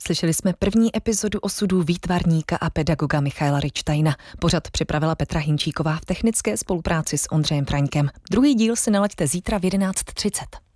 Slyšeli jsme první epizodu osudů výtvarníka a pedagoga Michaela Richtejna. Pořad připravila Petra Hinčíková v technické spolupráci s Ondřejem Fraňkem. Druhý díl si nalaďte zítra v 11:30.